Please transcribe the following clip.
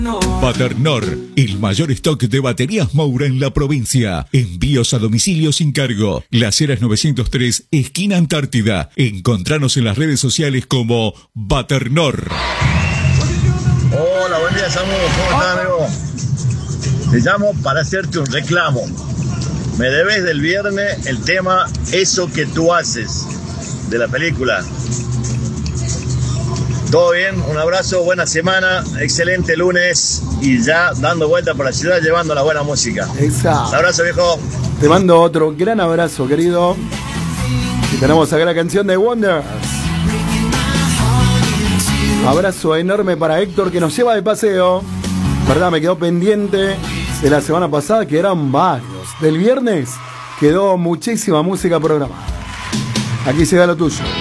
Paternor, el mayor stock de baterías Moura en la provincia. Envíos a domicilio sin cargo. Las Heras 903, esquina Antártida. Encontranos en las redes sociales como Paternor. Hola, buen día, Samu. ¿Cómo estás, amigo? Te llamo para hacerte un reclamo. Me debes del viernes el tema Eso que tú haces, de la película. Todo bien, un abrazo, buena semana, excelente lunes y ya dando vuelta por la ciudad llevando la buena música. Exacto. Un abrazo, viejo. Te mando otro gran abrazo, querido. Y tenemos acá la canción de Wonders. Abrazo enorme para Héctor que nos lleva de paseo. Verdad, me quedó pendiente de la semana pasada que eran varios. Del viernes quedó muchísima música programada. Aquí se da lo tuyo.